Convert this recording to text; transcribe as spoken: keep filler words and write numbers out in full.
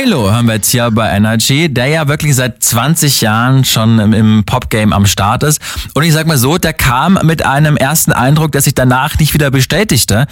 Milo hören wir jetzt hier bei Energy, der ja wirklich seit zwanzig Jahren schon im, im Pop-Game am Start ist. Und ich sag mal so, der kam mit einem ersten Eindruck, der sich danach nicht wieder bestätigte.